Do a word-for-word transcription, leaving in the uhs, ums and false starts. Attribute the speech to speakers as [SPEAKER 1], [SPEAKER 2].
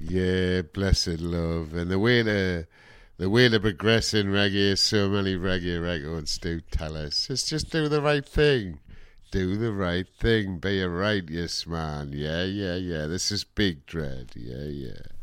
[SPEAKER 1] Yeah, blessed love. And the way the the way the progressing reggae, so many reggae records do tell us, just just do the right thing. Do the right thing. Be a righteous man. Yeah, yeah, yeah. This is Big Dread. Yeah, yeah.